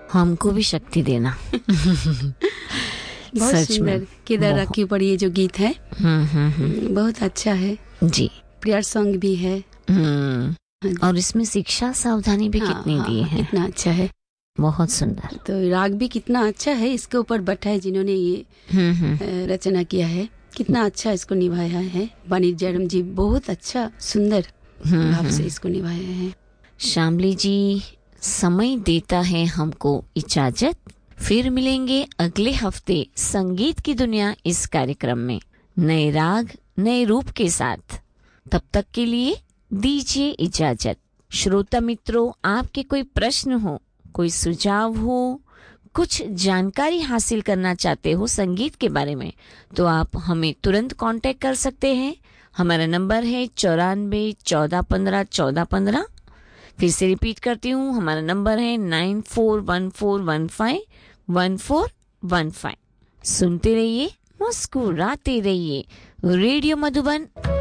हमको भी शक्ति देना। बहुत सच सुंदर। में केदार बहुत। राखी पर ये जो गीत है बहुत अच्छा है। जी। प्रेयर सॉन्ग भी है। हाँ जी। और इसमें शिक्षा सावधानी भी कितनी दी है, कितना अच्छा है। बहुत सुंदर। तो राग भी कितना अच्छा है। इसके ऊपर भट्ट है जिन्होंने ये रचना किया है। कितना अच्छा इसको निभाया है। वाणी जयराम जी बहुत अच्छा सुंदर भाव से इसको निभाया है। श्यामली जी, समय देता है हमको इजाजत। फिर मिलेंगे अगले हफ्ते संगीत की दुनिया इस कार्यक्रम में नए राग नए रूप के साथ। तब तक के लिए दीजिए इजाजत। श्रोता मित्रों, आपके कोई प्रश्न हो, कोई सुझाव हो, कुछ जानकारी हासिल करना चाहते हो संगीत के बारे में, तो आप हमें तुरंत कांटेक्ट कर सकते हैं। हमारा नंबर है 94 14 15 14 15। फिर से रिपीट करती हूँ, हमारा नंबर है 9414151415। सुनते रहिए, मुस्कुराते रहिए। रेडियो मधुबन